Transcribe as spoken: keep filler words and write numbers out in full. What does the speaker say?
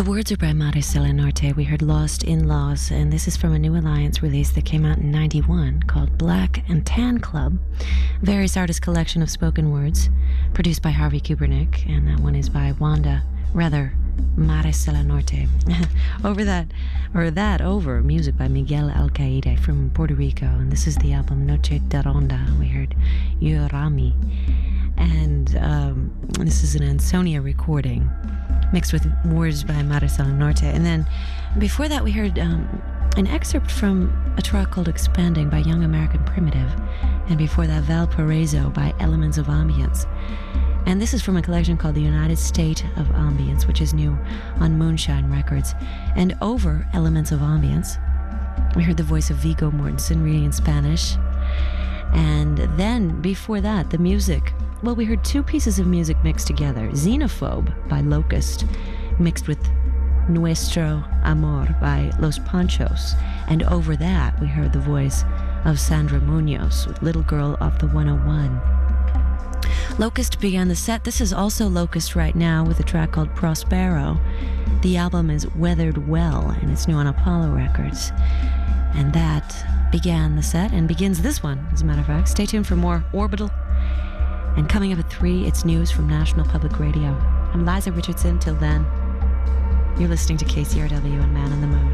words are by Maricela Norte. We heard Lost In-Laws, and this is from a New Alliance release that came out in ninety-one called Black and Tan Club. Various artist collection of spoken words, produced by Harvey Kubernick, and that one is by Wanda, rather, Maricela Norte. over that, or that over, music by Miguel Alcaide from Puerto Rico, and this is the album Noche de Ronda. We heard Yorami, and um, this is an Ansonia recording, mixed with words by Maricela Norte. And then before that we heard um, an excerpt from a track called Expanding by Young American Primitive, and before that Valparaiso by Elements of Ambience. And this is from a collection called The United State of Ambience, which is new on Moonshine Records. And over Elements of Ambience, we heard the voice of Viggo Mortensen reading in Spanish. And then before that, the music. Well, we heard two pieces of music mixed together. Xenophobe by Locust, mixed with Nuestro Amor by Los Panchos. And over that, we heard the voice of Sandra Munoz with Little Girl of the one oh one. Locust began the set. This is also Locust right now with a track called Prospero. The album is Weathered Well, and it's new on Apollo Records. And that began the set and begins this one, as a matter of fact. Stay tuned for more Orbital. And coming up at three, it's news from National Public Radio. I'm Liza Richardson. Till then, you're listening to K C R W and Man on the Moon.